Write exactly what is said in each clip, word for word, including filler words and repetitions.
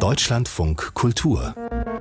Deutschlandfunk Kultur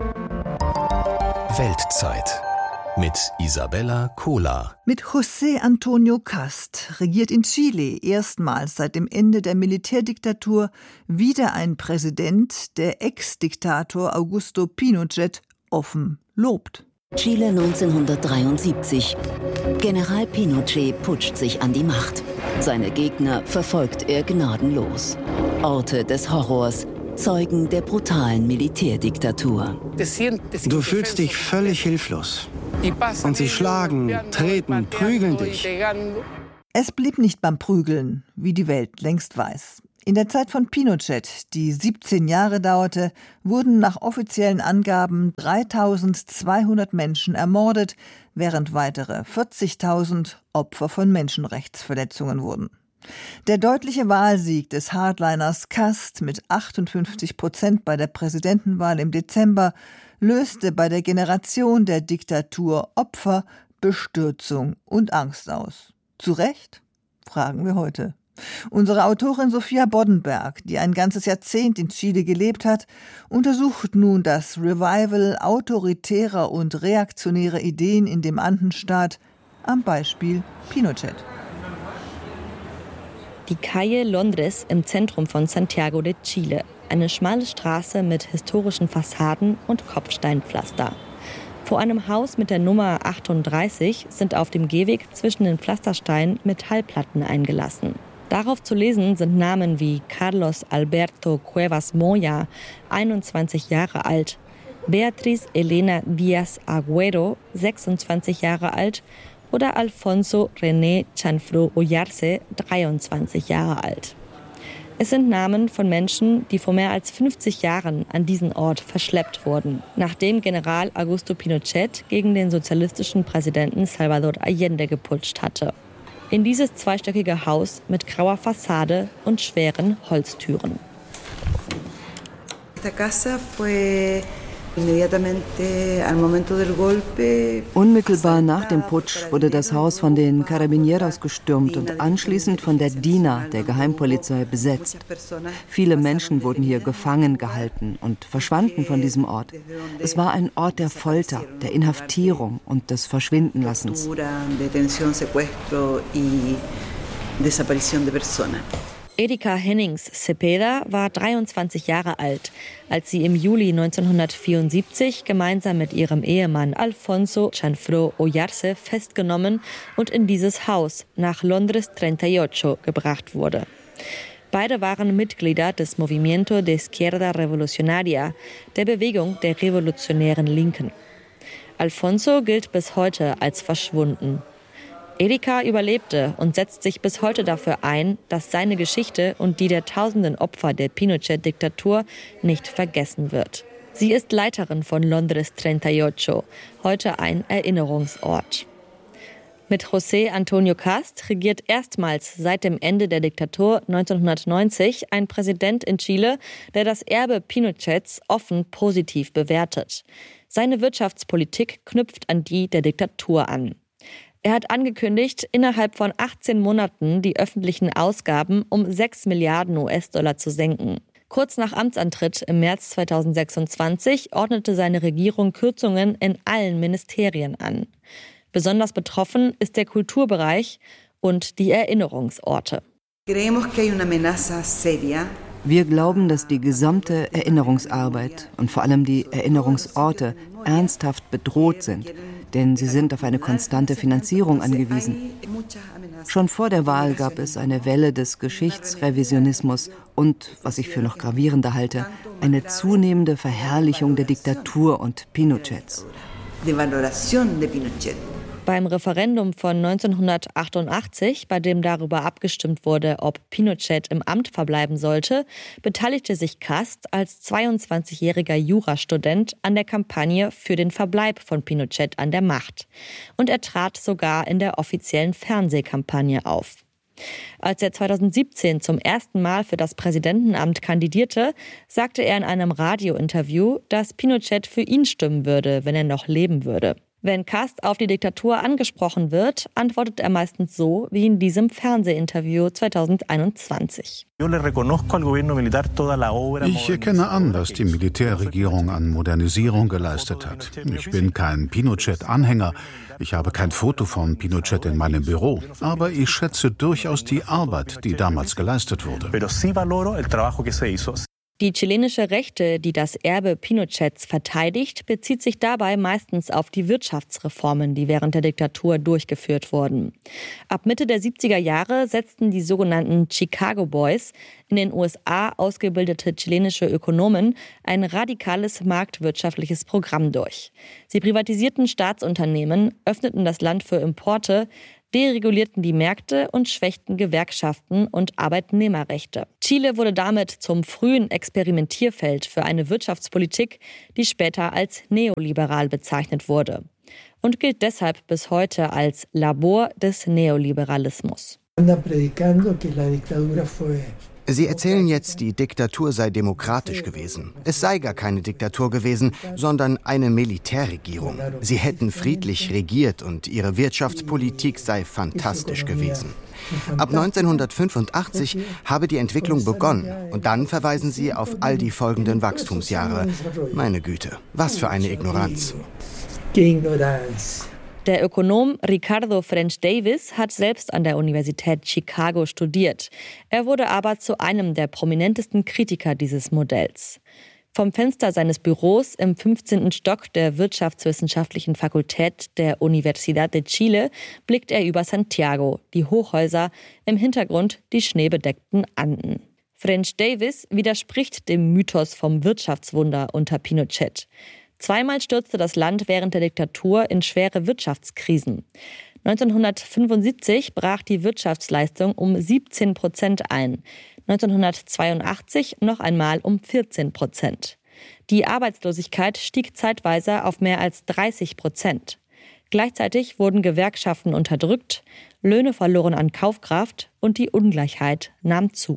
Weltzeit mit Isabella Kohler. Mit José Antonio Cast regiert in Chile erstmals seit dem Ende der Militärdiktatur wieder ein Präsident, der Ex-Diktator Augusto Pinochet offen lobt. Chile neunzehnhundertdreiundsiebzig. General Pinochet putscht sich an die Macht. Seine Gegner verfolgt er gnadenlos. Orte des Horrors, Zeugen der brutalen Militärdiktatur. Du fühlst dich völlig hilflos. Und sie schlagen, treten, prügeln dich. Es blieb nicht beim Prügeln, wie die Welt längst weiß. In der Zeit von Pinochet, die siebzehn Jahre dauerte, wurden nach offiziellen Angaben dreitausendzweihundert Menschen ermordet, während weitere vierzigtausend Opfer von Menschenrechtsverletzungen wurden. Der deutliche Wahlsieg des Hardliners Cast mit achtundfünfzig Prozent bei der Präsidentenwahl im Dezember löste bei der Generation der Diktatur Opfer, Bestürzung und Angst aus. Zu Recht? Fragen wir heute. Unsere Autorin Sophia Boddenberg, die ein ganzes Jahrzehnt in Chile gelebt hat, untersucht nun das Revival autoritärer und reaktionärer Ideen in dem Andenstaat am Beispiel Pinochet. Die Calle Londres im Zentrum von Santiago de Chile. Eine schmale Straße mit historischen Fassaden und Kopfsteinpflaster. Vor einem Haus mit der Nummer achtunddreißig sind auf dem Gehweg zwischen den Pflastersteinen Metallplatten eingelassen. Darauf zu lesen sind Namen wie Carlos Alberto Cuevas Moya, einundzwanzig Jahre alt, Beatriz Elena Díaz Agüero, sechsundzwanzig Jahre alt, oder Alfonso René Chanfrú Ollarse, dreiundzwanzig Jahre alt. Es sind Namen von Menschen, die vor mehr als fünfzig Jahren an diesen Ort verschleppt wurden, nachdem General Augusto Pinochet gegen den sozialistischen Präsidenten Salvador Allende geputscht hatte. In dieses zweistöckige Haus mit grauer Fassade und schweren Holztüren. Esta casa fue Unmittelbar nach dem Putsch wurde das Haus von den Carabineros gestürmt und anschließend von der DINA, der Geheimpolizei, besetzt. Viele Menschen wurden hier gefangen gehalten und verschwanden von diesem Ort. Es war ein Ort der Folter, der Inhaftierung und des Verschwindenlassens. Erika Hennings Cepeda war dreiundzwanzig Jahre alt, als sie im Juli neunzehnhundertvierundsiebzig gemeinsam mit ihrem Ehemann Alfonso Chanfrú Ollarse festgenommen und in dieses Haus nach Londres achtundachtzig gebracht wurde. Beide waren Mitglieder des Movimiento de Izquierda Revolucionaria, der Bewegung der revolutionären Linken. Alfonso gilt bis heute als verschwunden. Erika überlebte und setzt sich bis heute dafür ein, dass seine Geschichte und die der tausenden Opfer der Pinochet-Diktatur nicht vergessen wird. Sie ist Leiterin von Londres achtundachtzig, heute ein Erinnerungsort. Mit José Antonio Cast regiert erstmals seit dem Ende der Diktatur neunzehnhundertneunzig ein Präsident in Chile, der das Erbe Pinochets offen positiv bewertet. Seine Wirtschaftspolitik knüpft an die der Diktatur an. Er hat angekündigt, innerhalb von achtzehn Monaten die öffentlichen Ausgaben um sechs Milliarden U S-Dollar zu senken. Kurz nach Amtsantritt im März zweitausendsechsundzwanzig ordnete seine Regierung Kürzungen in allen Ministerien an. Besonders betroffen ist der Kulturbereich und die Erinnerungsorte. Wir glauben, dass die gesamte Erinnerungsarbeit und vor allem die Erinnerungsorte ernsthaft bedroht sind, denn sie sind auf eine konstante Finanzierung angewiesen. Schon vor der Wahl gab es eine Welle des Geschichtsrevisionismus und, was ich für noch gravierender halte, eine zunehmende Verherrlichung der Diktatur und Pinochets. Beim Referendum von neunzehnhundertachtundachtzig, bei dem darüber abgestimmt wurde, ob Pinochet im Amt verbleiben sollte, beteiligte sich Cast als zweiundzwanzigjähriger Jurastudent an der Kampagne für den Verbleib von Pinochet an der Macht. Und er trat sogar in der offiziellen Fernsehkampagne auf. Als er zweitausendsiebzehn zum ersten Mal für das Präsidentenamt kandidierte, sagte er in einem Radiointerview, dass Pinochet für ihn stimmen würde, wenn er noch leben würde. Wenn Kast auf die Diktatur angesprochen wird, antwortet er meistens so wie in diesem Fernsehinterview zweitausendeinundzwanzig. Ich erkenne an, was die Militärregierung an Modernisierung geleistet hat. Ich bin kein Pinochet-Anhänger. Ich habe kein Foto von Pinochet in meinem Büro. Aber ich schätze durchaus die Arbeit, die damals geleistet wurde. Die chilenische Rechte, die das Erbe Pinochets verteidigt, bezieht sich dabei meistens auf die Wirtschaftsreformen, die während der Diktatur durchgeführt wurden. Ab Mitte der siebziger Jahre setzten die sogenannten Chicago Boys, in den U S A ausgebildete chilenische Ökonomen, ein radikales marktwirtschaftliches Programm durch. Sie privatisierten Staatsunternehmen, öffneten das Land für Importe, deregulierten die Märkte und schwächten Gewerkschaften und Arbeitnehmerrechte. Chile wurde damit zum frühen Experimentierfeld für eine Wirtschaftspolitik, die später als neoliberal bezeichnet wurde und gilt deshalb bis heute als Labor des Neoliberalismus. Sie erzählen jetzt, die Diktatur sei demokratisch gewesen. Es sei gar keine Diktatur gewesen, sondern eine Militärregierung. Sie hätten friedlich regiert und ihre Wirtschaftspolitik sei fantastisch gewesen. Ab neunzehnhundertfünfundachtzig habe die Entwicklung begonnen und dann verweisen sie auf all die folgenden Wachstumsjahre. Meine Güte, was für eine Ignoranz. Der Ökonom Ricardo French Davis hat selbst an der Universität Chicago studiert. Er wurde aber zu einem der prominentesten Kritiker dieses Modells. Vom Fenster seines Büros im fünfzehnten Stock der Wirtschaftswissenschaftlichen Fakultät der Universidad de Chile blickt er über Santiago, die Hochhäuser, im Hintergrund die schneebedeckten Anden. French Davis widerspricht dem Mythos vom Wirtschaftswunder unter Pinochet. Zweimal stürzte das Land während der Diktatur in schwere Wirtschaftskrisen. neunzehnhundertfünfundsiebzig brach die Wirtschaftsleistung um siebzehn Prozent ein, neunzehnhundertzweiundachtzig noch einmal um vierzehn Prozent. Die Arbeitslosigkeit stieg zeitweise auf mehr als dreißig Prozent. Gleichzeitig wurden Gewerkschaften unterdrückt, Löhne verloren an Kaufkraft und die Ungleichheit nahm zu.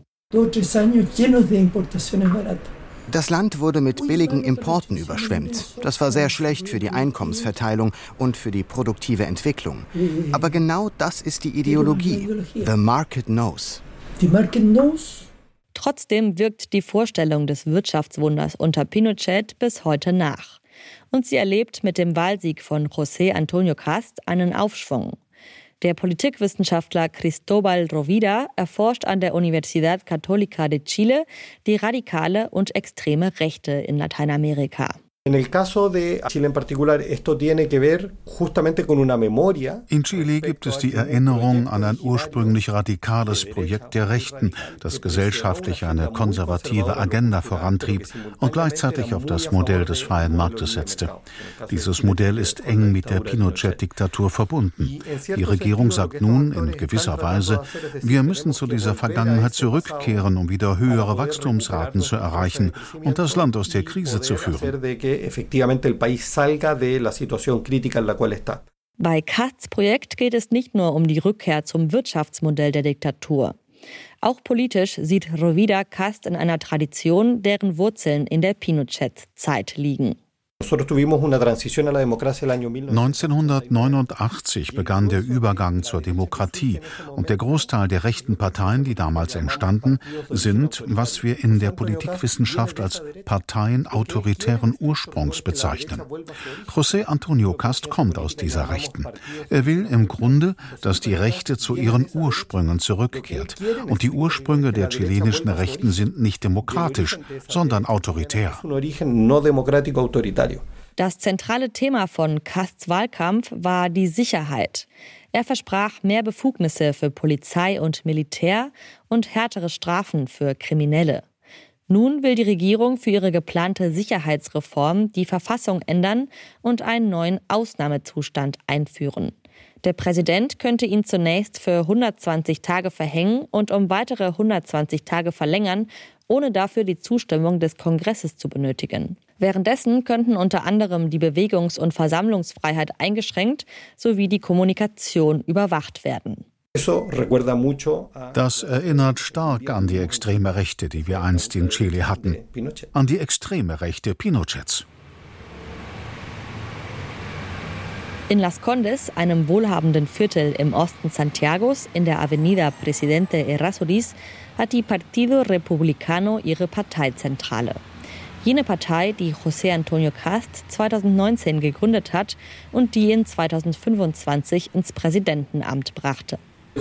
Das Land wurde mit billigen Importen überschwemmt. Das war sehr schlecht für die Einkommensverteilung und für die produktive Entwicklung. Aber genau das ist die Ideologie. The market knows. Trotzdem wirkt die Vorstellung des Wirtschaftswunders unter Pinochet bis heute nach. Und sie erlebt mit dem Wahlsieg von José Antonio Kast einen Aufschwung. Der Politikwissenschaftler Cristóbal Rovira erforscht an der Universidad Católica de Chile die radikale und extreme Rechte in Lateinamerika. In Chile gibt es die Erinnerung an ein ursprünglich radikales Projekt der Rechten, das gesellschaftlich eine konservative Agenda vorantrieb und gleichzeitig auf das Modell des freien Marktes setzte. Dieses Modell ist eng mit der Pinochet-Diktatur verbunden. Die Regierung sagt nun in gewisser Weise, wir müssen zu dieser Vergangenheit zurückkehren, um wieder höhere Wachstumsraten zu erreichen und das Land aus der Krise zu führen. Bei Kasts Projekt geht es nicht nur um die Rückkehr zum Wirtschaftsmodell der Diktatur. Auch politisch sieht Rovira Kast in einer Tradition, deren Wurzeln in der Pinochet-Zeit liegen. neunzehnhundertneunundachtzig begann der Übergang zur Demokratie und der Großteil der rechten Parteien, die damals entstanden, sind, was wir in der Politikwissenschaft als Parteien autoritären Ursprungs bezeichnen. José Antonio Kast kommt aus dieser Rechten. Er will im Grunde, dass die Rechte zu ihren Ursprüngen zurückkehrt. Und die Ursprünge der chilenischen Rechten sind nicht demokratisch, sondern autoritär. Das zentrale Thema von Kasts Wahlkampf war die Sicherheit. Er versprach mehr Befugnisse für Polizei und Militär und härtere Strafen für Kriminelle. Nun will die Regierung für ihre geplante Sicherheitsreform die Verfassung ändern und einen neuen Ausnahmezustand einführen. Der Präsident könnte ihn zunächst für hundertzwanzig Tage verhängen und um weitere hundertzwanzig Tage verlängern, ohne dafür die Zustimmung des Kongresses zu benötigen. Währenddessen könnten unter anderem die Bewegungs- und Versammlungsfreiheit eingeschränkt sowie die Kommunikation überwacht werden. Das erinnert stark an die extreme Rechte, die wir einst in Chile hatten, an die extreme Rechte Pinochets. In Las Condes, einem wohlhabenden Viertel im Osten Santiagos, in der Avenida Presidente Errázuriz, hat die Partido Republicano ihre Parteizentrale. Jene Partei, die José Antonio Cast zweitausendneunzehn gegründet hat und die ihn zweitausendfünfundzwanzig ins Präsidentenamt brachte.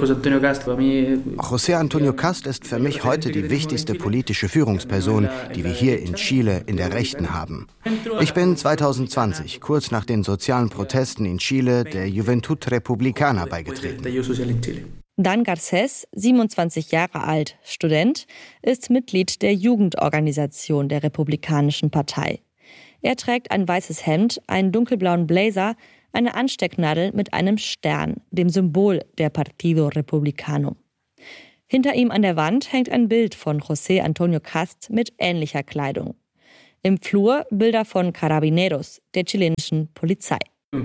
José Antonio Cast ist für mich heute die wichtigste politische Führungsperson, die wir hier in Chile in der Rechten haben. Ich bin zweitausendzwanzig, kurz nach den sozialen Protesten in Chile, der Juventud Republicana beigetreten. Dan Garcés, siebenundzwanzig Jahre alt, Student, ist Mitglied der Jugendorganisation der Republikanischen Partei. Er trägt ein weißes Hemd, einen dunkelblauen Blazer, eine Anstecknadel mit einem Stern, dem Symbol der Partido Republicano. Hinter ihm an der Wand hängt ein Bild von José Antonio Cast mit ähnlicher Kleidung. Im Flur Bilder von Carabineros, der chilenischen Polizei.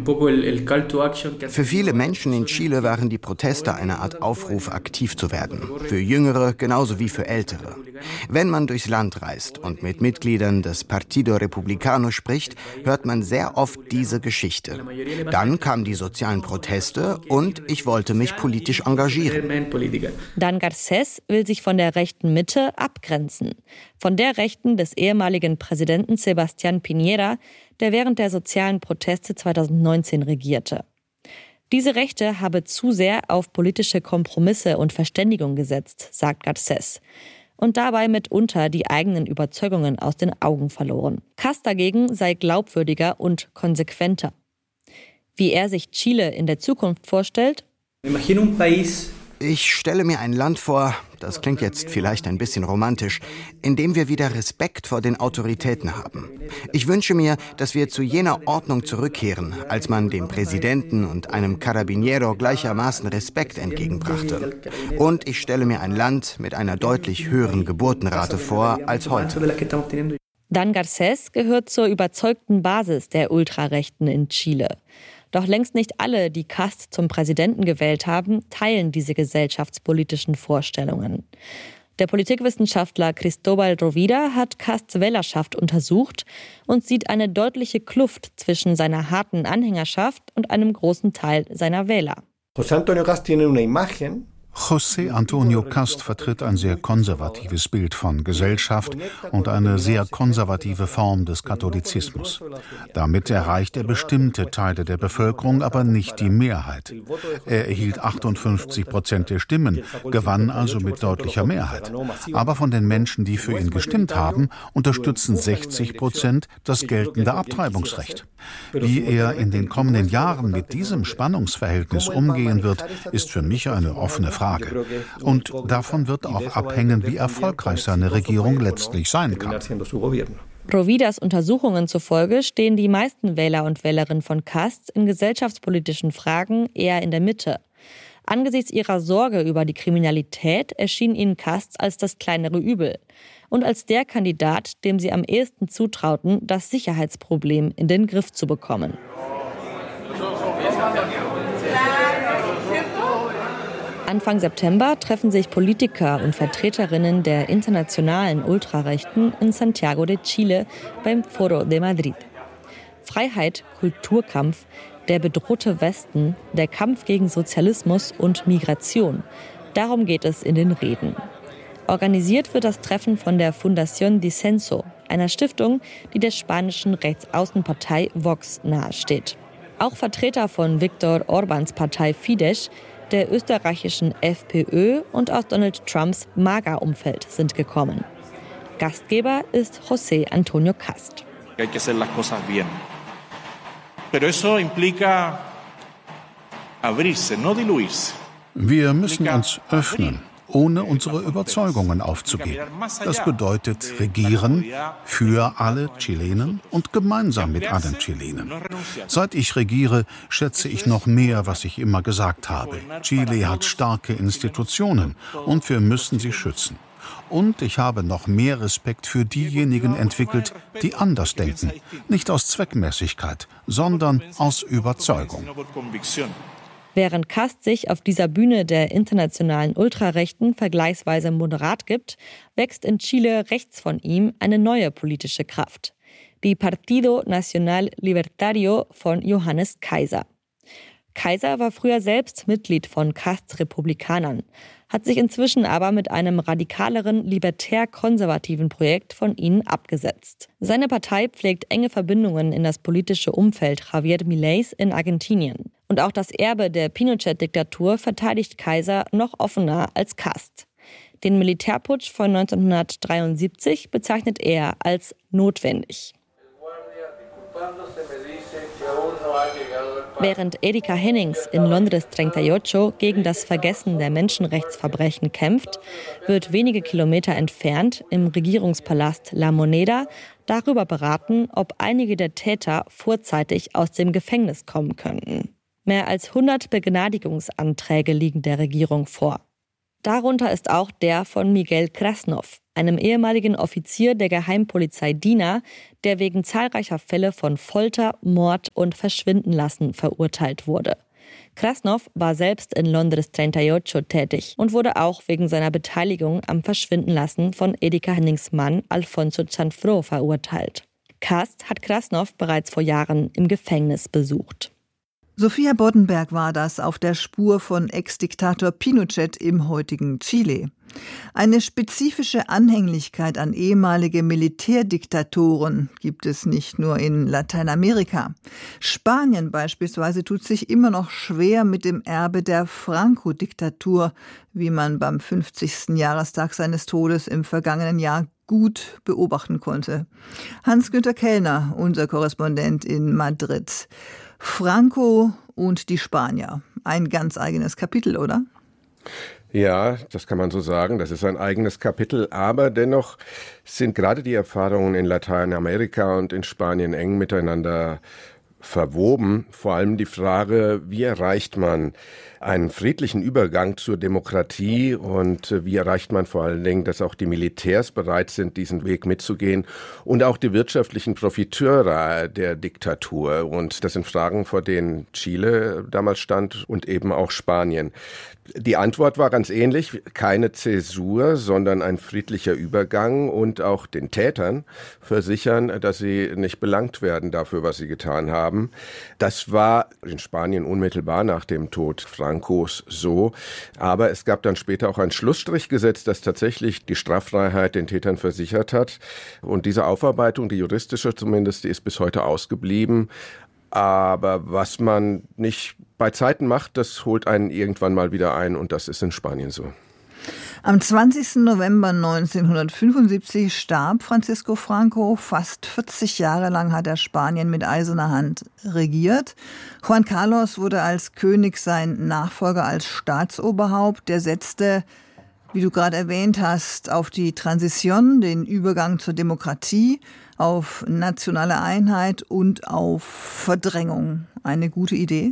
Für viele Menschen in Chile waren die Proteste eine Art Aufruf, aktiv zu werden. Für Jüngere genauso wie für Ältere. Wenn man durchs Land reist und mit Mitgliedern des Partido Republicano spricht, hört man sehr oft diese Geschichte. Dann kamen die sozialen Proteste und ich wollte mich politisch engagieren. Dan Garcés will sich von der rechten Mitte abgrenzen. Von der Rechten des ehemaligen Präsidenten Sebastián Piñera, der während der sozialen Proteste zweitausendneunzehn regierte. Diese Rechte habe zu sehr auf politische Kompromisse und Verständigung gesetzt, sagt Garcés, und dabei mitunter die eigenen Überzeugungen aus den Augen verloren. Cast dagegen sei glaubwürdiger und konsequenter. Wie er sich Chile in der Zukunft vorstellt? Ich stelle mir ein Land vor, das klingt jetzt vielleicht ein bisschen romantisch, in dem wir wieder Respekt vor den Autoritäten haben. Ich wünsche mir, dass wir zu jener Ordnung zurückkehren, als man dem Präsidenten und einem Carabiniero gleichermaßen Respekt entgegenbrachte. Und ich stelle mir ein Land mit einer deutlich höheren Geburtenrate vor als heute. Dan Garcés gehört zur überzeugten Basis der Ultrarechten in Chile. Doch längst nicht alle, die Cast zum Präsidenten gewählt haben, teilen diese gesellschaftspolitischen Vorstellungen. Der Politikwissenschaftler Cristóbal Rovira hat Casts Wählerschaft untersucht und sieht eine deutliche Kluft zwischen seiner harten Anhängerschaft und einem großen Teil seiner Wähler. José Antonio Cast tiene una imagen. José Antonio Cast vertritt ein sehr konservatives Bild von Gesellschaft und eine sehr konservative Form des Katholizismus. Damit erreicht er bestimmte Teile der Bevölkerung, aber nicht die Mehrheit. Er erhielt achtundfünfzig Prozent der Stimmen, gewann also mit deutlicher Mehrheit. Aber von den Menschen, die für ihn gestimmt haben, unterstützen sechzig Prozent das geltende Abtreibungsrecht. Wie er in den kommenden Jahren mit diesem Spannungsverhältnis umgehen wird, ist für mich eine offene Frage. Und davon wird auch abhängen, wie erfolgreich seine Regierung letztlich sein kann. Rovidas Untersuchungen zufolge stehen die meisten Wähler und Wählerinnen von Cast in gesellschaftspolitischen Fragen eher in der Mitte. Angesichts ihrer Sorge über die Kriminalität erschien ihnen Cast als das kleinere Übel und als der Kandidat, dem sie am ehesten zutrauten, das Sicherheitsproblem in den Griff zu bekommen. Anfang September treffen sich Politiker und Vertreterinnen der internationalen Ultrarechten in Santiago de Chile beim Foro de Madrid. Freiheit, Kulturkampf, der bedrohte Westen, der Kampf gegen Sozialismus und Migration. Darum geht es in den Reden. Organisiert wird das Treffen von der Fundación Disenso, einer Stiftung, die der spanischen Rechtsaußenpartei Vox nahesteht. Auch Vertreter von Viktor Orbáns Partei Fidesz, der österreichischen FPÖ und aus Donald Trumps MAGA-Umfeld sind gekommen. Gastgeber ist José Antonio Cast. Hay que hacer las cosas bien. Pero eso implica abrirse, no diluirse. Wir müssen uns öffnen, ohne unsere Überzeugungen aufzugeben. Das bedeutet regieren für alle Chilenen und gemeinsam mit allen Chilenen. Seit ich regiere, schätze ich noch mehr, was ich immer gesagt habe. Chile hat starke Institutionen und wir müssen sie schützen. Und ich habe noch mehr Respekt für diejenigen entwickelt, die anders denken. Nicht aus Zweckmäßigkeit, sondern aus Überzeugung. Während Cast sich auf dieser Bühne der internationalen Ultrarechten vergleichsweise moderat gibt, wächst in Chile rechts von ihm eine neue politische Kraft. Die Partido Nacional Libertario von Johannes Kaiser. Kaiser war früher selbst Mitglied von Casts Republikanern, hat sich inzwischen aber mit einem radikaleren, libertär-konservativen Projekt von ihnen abgesetzt. Seine Partei pflegt enge Verbindungen in das politische Umfeld Javier Mileis in Argentinien. Und auch das Erbe der Pinochet-Diktatur verteidigt Kaiser noch offener als Cast. Den Militärputsch von neunzehnhundertdreiundsiebzig bezeichnet er als notwendig. Während Erika Hennings in Londres achtundachtzig gegen das Vergessen der Menschenrechtsverbrechen kämpft, wird wenige Kilometer entfernt im Regierungspalast La Moneda darüber beraten, ob einige der Täter vorzeitig aus dem Gefängnis kommen könnten. Mehr als hundert Begnadigungsanträge liegen der Regierung vor. Darunter ist auch der von Miguel Krasnov, einem ehemaligen Offizier der Geheimpolizei D I N A, der wegen zahlreicher Fälle von Folter, Mord und Verschwindenlassen verurteilt wurde. Krasnov war selbst in Londres achtundachtzig tätig und wurde auch wegen seiner Beteiligung am Verschwindenlassen von Erika Hennings Mann Alfonso Cianfró verurteilt. Cast hat Krasnov bereits vor Jahren im Gefängnis besucht. Sophia Boddenberg war das auf der Spur von Ex-Diktator Pinochet im heutigen Chile. Eine spezifische Anhänglichkeit an ehemalige Militärdiktatoren gibt es nicht nur in Lateinamerika. Spanien beispielsweise tut sich immer noch schwer mit dem Erbe der Franco-Diktatur, wie man beim fünfzigsten Jahrestag seines Todes im vergangenen Jahr gut beobachten konnte. Hans-Günther Kellner, unser Korrespondent in Madrid. Franco und die Spanier. Ein ganz eigenes Kapitel, oder? Ja, das kann man so sagen. Das ist ein eigenes Kapitel. Aber dennoch sind gerade die Erfahrungen in Lateinamerika und in Spanien eng miteinander verwoben. Vor allem die Frage, wie erreicht man einen friedlichen Übergang zur Demokratie und wie erreicht man vor allen Dingen, dass auch die Militärs bereit sind, diesen Weg mitzugehen und auch die wirtschaftlichen Profiteure der Diktatur. Und das sind Fragen, vor denen Chile damals stand und eben auch Spanien. Die Antwort war ganz ähnlich, keine Zäsur, sondern ein friedlicher Übergang und auch den Tätern versichern, dass sie nicht belangt werden dafür, was sie getan haben. Das war in Spanien unmittelbar nach dem Tod Francos so, aber es gab dann später auch einen Schlussstrich gesetzt, das tatsächlich die Straffreiheit den Tätern versichert hat. Und diese Aufarbeitung, die juristische zumindest, die ist bis heute ausgeblieben. Aber was man nicht bei Zeiten macht, das holt einen irgendwann mal wieder ein und das ist in Spanien so. Am zwanzigsten November neunzehnhundertfünfundsiebzig starb Francisco Franco. Fast vierzig Jahre lang hat er Spanien mit eiserner Hand regiert. Juan Carlos wurde als König sein Nachfolger als Staatsoberhaupt. Der setzte, wie du gerade erwähnt hast, auf die Transition, den Übergang zur Demokratie, auf nationale Einheit und auf Verdrängung. Eine gute Idee?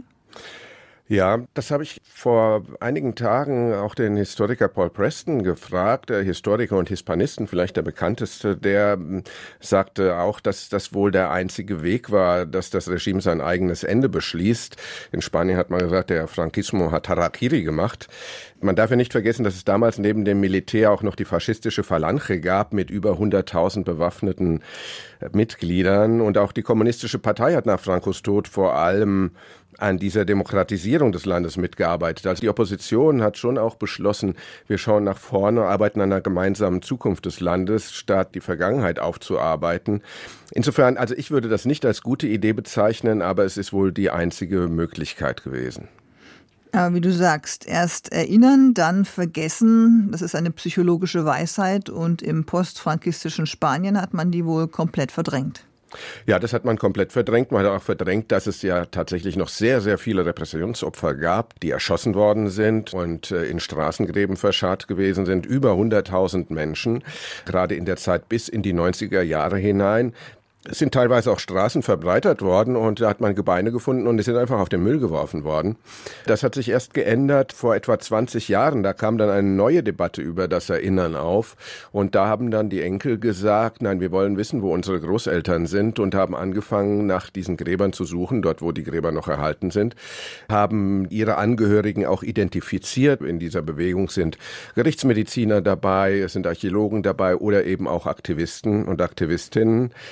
Ja, das habe ich vor einigen Tagen auch den Historiker Paul Preston gefragt, der Historiker und Hispanisten, vielleicht der bekannteste, der sagte auch, dass das wohl der einzige Weg war, dass das Regime sein eigenes Ende beschließt. In Spanien hat man gesagt, der Franquismo hat Harakiri gemacht. Man darf ja nicht vergessen, dass es damals neben dem Militär auch noch die faschistische Falange gab mit über hunderttausend bewaffneten Mitgliedern. Und auch die Kommunistische Partei hat nach Francos Tod vor allem an dieser Demokratisierung des Landes mitgearbeitet. Also die Opposition hat schon auch beschlossen, wir schauen nach vorne, arbeiten an einer gemeinsamen Zukunft des Landes, statt die Vergangenheit aufzuarbeiten. Insofern, also ich würde das nicht als gute Idee bezeichnen, aber es ist wohl die einzige Möglichkeit gewesen. Aber wie du sagst, erst erinnern, dann vergessen, das ist eine psychologische Weisheit und im postfrankistischen Spanien hat man die wohl komplett verdrängt. Ja, das hat man komplett verdrängt. Man hat auch verdrängt, dass es ja tatsächlich noch sehr, sehr viele Repressionsopfer gab, die erschossen worden sind und in Straßengräben verscharrt gewesen sind. Über hunderttausend Menschen, gerade in der Zeit bis in die neunziger Jahre hinein. Es sind teilweise auch Straßen verbreitert worden und da hat man Gebeine gefunden und die sind einfach auf den Müll geworfen worden. Das hat sich erst geändert vor etwa zwanzig Jahren. Da kam dann eine neue Debatte über das Erinnern auf und da haben dann die Enkel gesagt, nein, wir wollen wissen, wo unsere Großeltern sind und haben angefangen, nach diesen Gräbern zu suchen, dort wo die Gräber noch erhalten sind, haben ihre Angehörigen auch identifiziert. In dieser Bewegung sind Gerichtsmediziner dabei, es sind Archäologen dabei oder eben auch Aktivisten und Aktivistinnen. Es hat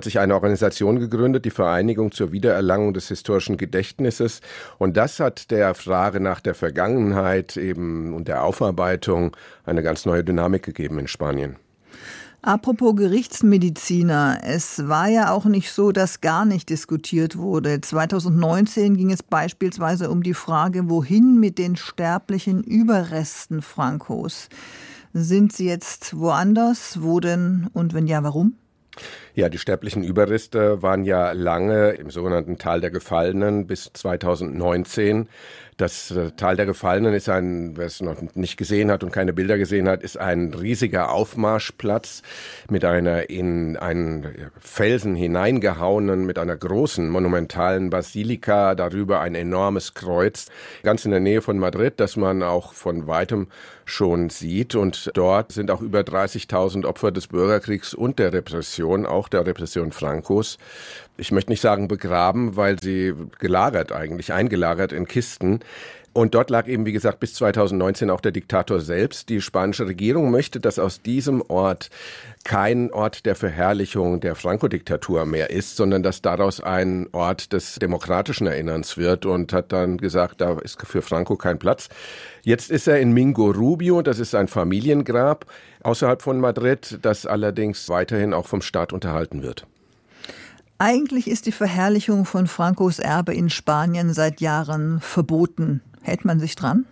hat sich eine Organisation gegründet, die Vereinigung zur Wiedererlangung des historischen Gedächtnisses. Und das hat der Frage nach der Vergangenheit eben und der Aufarbeitung eine ganz neue Dynamik gegeben in Spanien. Apropos Gerichtsmediziner, es war ja auch nicht so, dass gar nicht diskutiert wurde. zweitausendneunzehn ging es beispielsweise um die Frage, wohin mit den sterblichen Überresten Francos. Sind sie jetzt woanders? Wo denn und wenn ja, warum? Ja, die sterblichen Überreste waren ja lange im sogenannten Tal der Gefallenen bis zweitausendneunzehn. Das Tal der Gefallenen ist ein, wer es noch nicht gesehen hat und keine Bilder gesehen hat, ist ein riesiger Aufmarschplatz mit einer in einen Felsen hineingehauenen, mit einer großen monumentalen Basilika, darüber ein enormes Kreuz, ganz in der Nähe von Madrid, das man auch von weitem schon sieht. Und dort sind auch über dreißigtausend Opfer des Bürgerkriegs und der Repression, auch der Repression Francos. Ich möchte nicht sagen begraben, weil sie gelagert eigentlich, eingelagert in Kisten. Und dort lag eben, wie gesagt, bis zweitausendneunzehn auch der Diktator selbst. Die spanische Regierung möchte, dass aus diesem Ort kein Ort der Verherrlichung der Franco-Diktatur mehr ist, sondern dass daraus ein Ort des demokratischen Erinnerns wird und hat dann gesagt, da ist für Franco kein Platz. Jetzt ist er in Mingo Rubio, das ist ein Familiengrab außerhalb von Madrid, das allerdings weiterhin auch vom Staat unterhalten wird. Eigentlich ist die Verherrlichung von Francos Erbe in Spanien seit Jahren verboten. Hält man sich dran?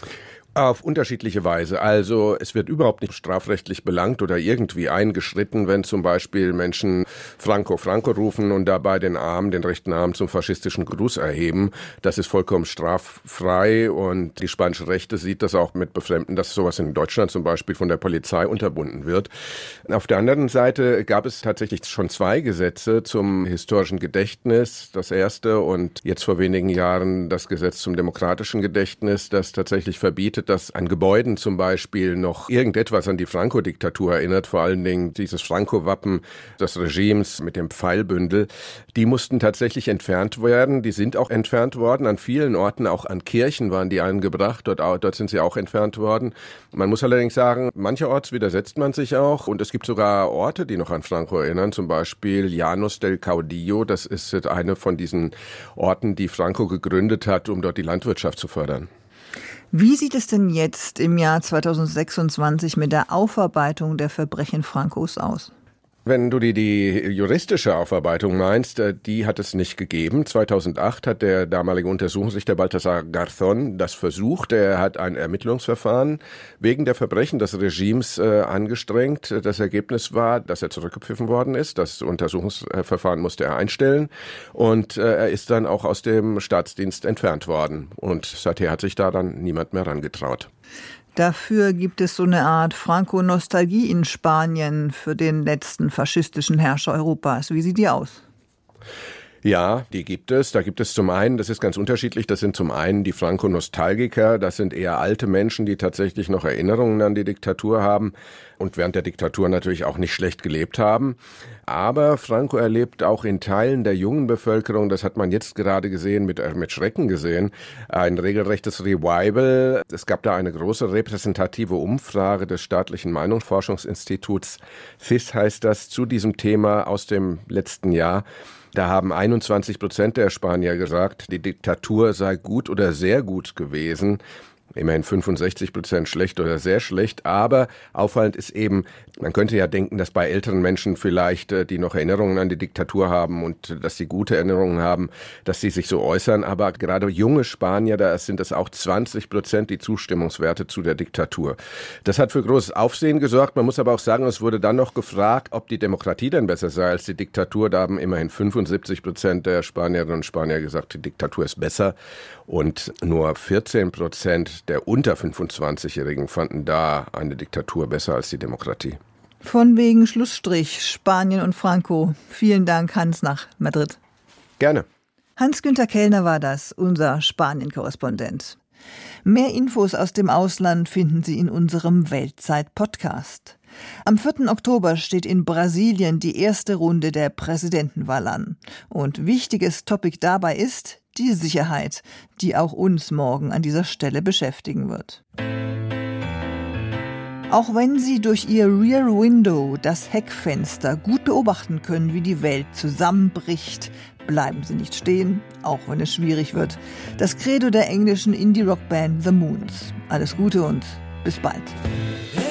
Auf unterschiedliche Weise. Also es wird überhaupt nicht strafrechtlich belangt oder irgendwie eingeschritten, wenn zum Beispiel Menschen Franco, Franco rufen und dabei den Arm, den rechten Arm zum faschistischen Gruß erheben. Das ist vollkommen straffrei und die spanische Rechte sieht das auch mit Befremden, dass sowas in Deutschland zum Beispiel von der Polizei unterbunden wird. Auf der anderen Seite gab es tatsächlich schon zwei Gesetze zum historischen Gedächtnis. Das erste und jetzt vor wenigen Jahren das Gesetz zum demokratischen Gedächtnis, das tatsächlich verbietet, dass an Gebäuden zum Beispiel noch irgendetwas an die Franco-Diktatur erinnert, vor allen Dingen dieses Franco-Wappen des Regimes mit dem Pfeilbündel. Die mussten tatsächlich entfernt werden, die sind auch entfernt worden. An vielen Orten, auch an Kirchen waren die angebracht, dort, dort sind sie auch entfernt worden. Man muss allerdings sagen, mancherorts widersetzt man sich auch und es gibt sogar Orte, die noch an Franco erinnern, zum Beispiel Llanos del Caudillo, das ist eine von diesen Orten, die Franco gegründet hat, um dort die Landwirtschaft zu fördern. Wie sieht es denn jetzt im Jahr zweitausendsechsundzwanzig mit der Aufarbeitung der Verbrechen Francos aus? Wenn du die, die juristische Aufarbeitung meinst, die hat es nicht gegeben. zweitausendacht hat der damalige Untersuchungsrichter Baltasar Garzón das versucht. Er hat ein Ermittlungsverfahren wegen der Verbrechen des Regimes äh, angestrengt. Das Ergebnis war, dass er zurückgepfiffen worden ist. Das Untersuchungsverfahren musste er einstellen. Und äh, er ist dann auch aus dem Staatsdienst entfernt worden. Und seither hat sich da dann niemand mehr rangetraut. Dafür gibt es so eine Art Franco-Nostalgie in Spanien für den letzten faschistischen Herrscher Europas. Wie sieht die aus? Ja, die gibt es. Da gibt es zum einen, das ist ganz unterschiedlich, das sind zum einen die Franco-Nostalgiker, das sind eher alte Menschen, die tatsächlich noch Erinnerungen an die Diktatur haben und während der Diktatur natürlich auch nicht schlecht gelebt haben. Aber Franco erlebt auch in Teilen der jungen Bevölkerung, das hat man jetzt gerade gesehen, mit, mit Schrecken gesehen, ein regelrechtes Revival. Es gab da eine große repräsentative Umfrage des staatlichen Meinungsforschungsinstituts, F I S heißt das, zu diesem Thema aus dem letzten Jahr. Da haben einundzwanzig Prozent der Spanier gesagt, die Diktatur sei gut oder sehr gut gewesen. Immerhin fünfundsechzig Prozent schlecht oder sehr schlecht. Aber auffallend ist eben, man könnte ja denken, dass bei älteren Menschen vielleicht, die noch Erinnerungen an die Diktatur haben und dass sie gute Erinnerungen haben, dass sie sich so äußern. Aber gerade junge Spanier, da sind es auch zwanzig Prozent die Zustimmungswerte zu der Diktatur. Das hat für großes Aufsehen gesorgt. Man muss aber auch sagen, es wurde dann noch gefragt, ob die Demokratie denn besser sei als die Diktatur. Da haben immerhin fünfundsiebzig Prozent der Spanierinnen und Spanier gesagt, die Diktatur ist besser. Und nur vierzehn Prozent der unter fünfundzwanzigjährigen fanden da eine Diktatur besser als die Demokratie. Von wegen Schlussstrich, Spanien und Franco. Vielen Dank, Hans, nach Madrid. Gerne. Hans-Günther Kellner war das, unser Spanien-Korrespondent. Mehr Infos aus dem Ausland finden Sie in unserem Weltzeit-Podcast. Am vierten Oktober steht in Brasilien die erste Runde der Präsidentenwahl an. Und wichtiges Topic dabei ist die Sicherheit, die auch uns morgen an dieser Stelle beschäftigen wird. Auch wenn Sie durch Ihr Rear Window, das Heckfenster, gut beobachten können, wie die Welt zusammenbricht, bleiben Sie nicht stehen, auch wenn es schwierig wird. Das Credo der englischen Indie-Rock-Band The Moons. Alles Gute und bis bald.